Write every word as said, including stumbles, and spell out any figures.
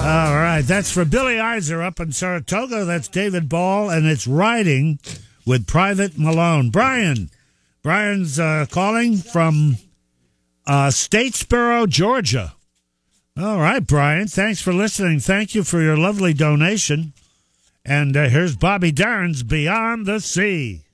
All right, that's for Billy Iser up in Saratoga. That's David Ball, and it's Riding with Private Malone. Brian. Brian's uh, calling from uh, Statesboro, Georgia. All right, Brian, thanks for listening. Thank you for your lovely donation. And uh, here's Bobby Darin's Beyond the Sea.